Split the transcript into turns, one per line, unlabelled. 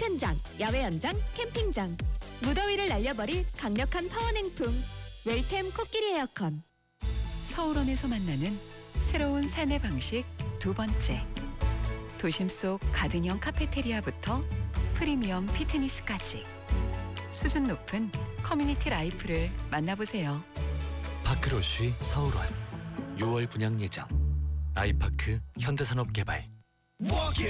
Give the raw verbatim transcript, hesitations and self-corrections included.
우편장, 야외 연장, 캠핑장. 무더위를 날려버릴 강력한 파워냉풍. 웰템 코끼리 에어컨.
서울원에서 만나는 새로운 삶의 방식 두 번째. 도심 속 가든형 카페테리아부터 프리미엄 피트니스까지 수준 높은 커뮤니티 라이프를 만나보세요.
파크로쉬 서울원 유월 분양 예정. 아이파크 현대산업개발.
Walk it